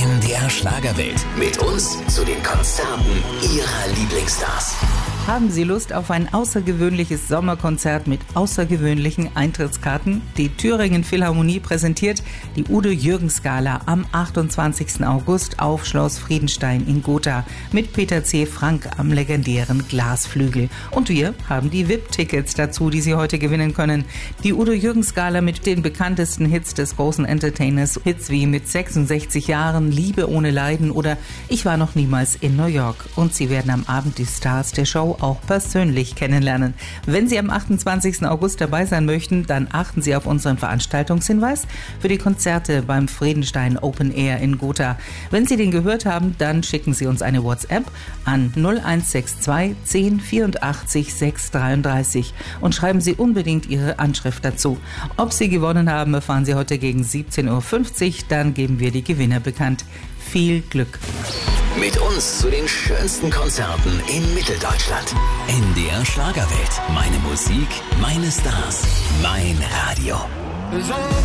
NDR Schlagerwelt. Mit uns zu den Konzerten Ihrer Lieblingsstars. Haben Sie Lust auf ein außergewöhnliches Sommerkonzert mit außergewöhnlichen Eintrittskarten? Die Thüringen Philharmonie präsentiert die Udo-Jürgens-Gala am 28. August auf Schloss Friedenstein in Gotha mit Peter C. Frank am legendären Glasflügel. Und wir haben die VIP-Tickets dazu, die Sie heute gewinnen können. Die Udo-Jürgens-Gala mit den bekanntesten Hits des großen Entertainers. Hits wie Mit 66 Jahren, Liebe ohne Leiden oder Ich war noch niemals in New York. Und Sie werden am Abend die Stars der Show auch persönlich kennenlernen. Wenn Sie am 28. August dabei sein möchten, dann achten Sie auf unseren Veranstaltungshinweis für die Konzerte beim Friedenstein Open Air in Gotha. Wenn Sie den gehört haben, dann schicken Sie uns eine WhatsApp an 0162 10 84 633 und schreiben Sie unbedingt Ihre Anschrift dazu. Ob Sie gewonnen haben, erfahren Sie heute gegen 17.50 Uhr, dann geben wir die Gewinner bekannt. Viel Glück! Mit uns zu den schönsten Konzerten in Mitteldeutschland. NDR Schlagerwelt. Meine Musik, meine Stars, mein Radio.